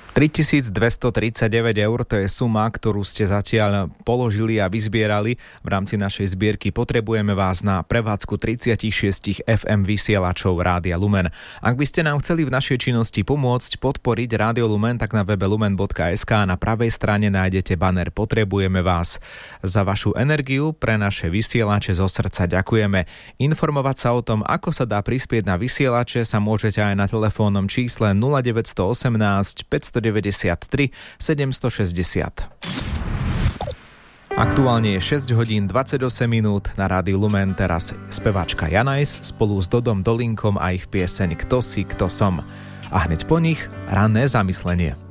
3239 eur, to je suma, ktorú ste zatiaľ položili a vyzbierali v rámci našej zbierky. Potrebujeme vás na prevádzku 36 FM vysielačov Rádia Lumen. Ak by ste nám chceli v našej činnosti pomôcť podporiť Rádio Lumen, tak na webe lumen.sk na pravej strane nájdete banner Potrebujeme vás. Za vašu energiu pre naše vysielače zo srdca ďakujeme. Informovať sa o tom, ako sa dá prispieť na vysielače, sa môžete aj na telefónnom čísle 0918 593 760. Aktuálne je 6 hodín 28 minút na Rádiu Lumen, teraz speváčka Janajs spolu s Dodom Dolinkom a ich pieseň Kto si, kto som. A hneď po nich ranné zamyslenie.